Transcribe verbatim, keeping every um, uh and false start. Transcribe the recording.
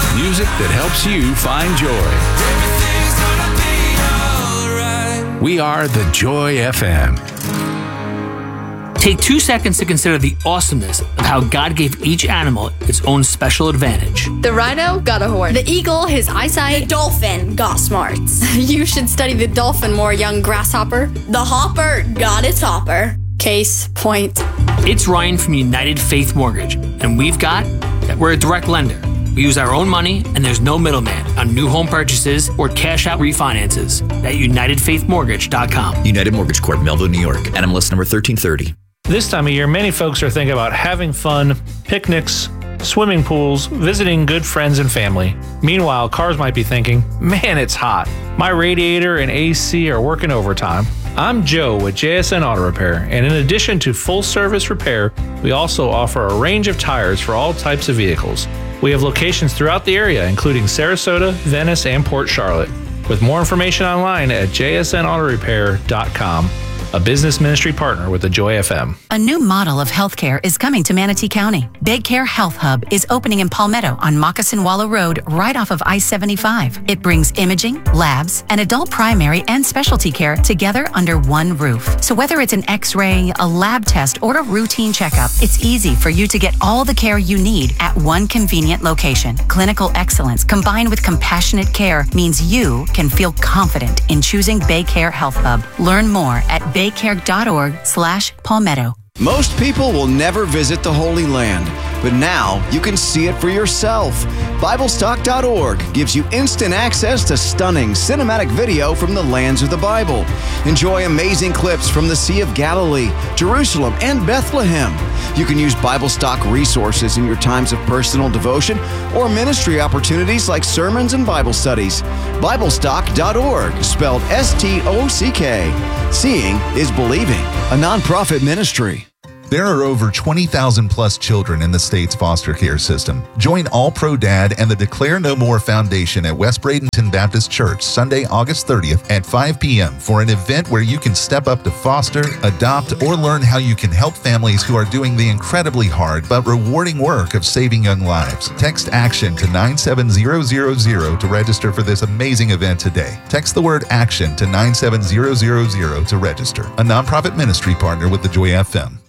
Music that helps you find joy. We are the Joy F M. Take two seconds to consider the awesomeness of how God gave each animal its own special advantage. The rhino got a horn. The eagle, his eyesight. The dolphin got smarts. You should study the dolphin more, young grasshopper. The hopper got its hopper. Case point. It's Ryan from United Faith Mortgage, and we've got that we're a direct lender. We use our own money, and there's no middleman on new home purchases or cash-out refinances at united faith mortgage dot com. United Mortgage Corp, Melville, New York. N M L S number thirteen thirty. This time of year, many folks are thinking about having fun, picnics, swimming pools, visiting good friends and family. Meanwhile, cars might be thinking, man, it's hot. My radiator and A C are working overtime. I'm Joe with J S N Auto Repair, and in addition to full service repair, we also offer a range of tires for all types of vehicles. We have locations throughout the area, including Sarasota, Venice, and Port Charlotte. With more information online at j s n auto repair dot com. A business ministry partner with the Joy F M. A new model of healthcare is coming to Manatee County. BayCare Health Hub is opening in Palmetto on Moccasin Wallow Road, right off of I seventy-five. It brings imaging, labs, and adult primary and specialty care together under one roof. So whether it's an x-ray, a lab test, or a routine checkup, it's easy for you to get all the care you need at one convenient location. Clinical excellence combined with compassionate care means you can feel confident in choosing BayCare Health Hub. Learn more at baycare dot org slash palmetto. Most people will never visit the Holy Land, but now you can see it for yourself. Bible Stock dot org gives you instant access to stunning cinematic video from the lands of the Bible. Enjoy amazing clips from the Sea of Galilee, Jerusalem, and Bethlehem. You can use Bible Stock resources in your times of personal devotion or ministry opportunities like sermons and Bible studies. Bible Stock dot org, spelled S T O C K. Seeing is believing, a nonprofit ministry. There are over twenty thousand plus children in the state's foster care system. Join All Pro Dad and the Declare No More Foundation at West Bradenton Baptist Church Sunday, August thirtieth at five p.m. for an event where you can step up to foster, adopt, or learn how you can help families who are doing the incredibly hard but rewarding work of saving young lives. Text ACTION to nine seven zero zero zero to register for this amazing event today. Text the word ACTION to nine seven zero zero zero to register. A nonprofit ministry partner with the Joy F M.